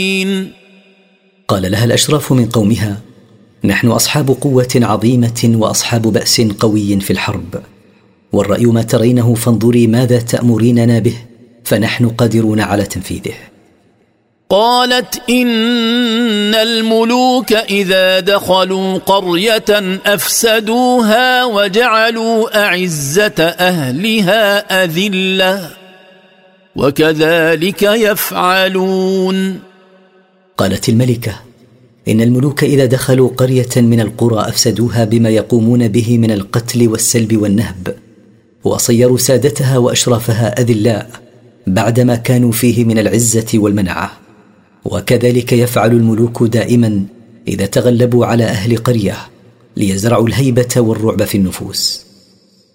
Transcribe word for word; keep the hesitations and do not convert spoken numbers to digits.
قال لها الأشراف من قومها: نحن أصحاب قوة عظيمة وأصحاب بأس قوي في الحرب، والرأي ما ترينه فانظري ماذا تأمريننا به، فنحن قادرون على تنفيذه. قالت: إن الملوك إذا دخلوا قرية أفسدوها وجعلوا أعزة أهلها أذلة وكذلك يفعلون. قالت الملكة: إن الملوك إذا دخلوا قرية من القرى أفسدوها بما يقومون به من القتل والسلب والنهب، وصيروا سادتها وأشرافها أذلاء بعدما كانوا فيه من العزة والمنعة، وكذلك يفعل الملوك دائما إذا تغلبوا على أهل قرية ليزرعوا الهيبة والرعب في النفوس.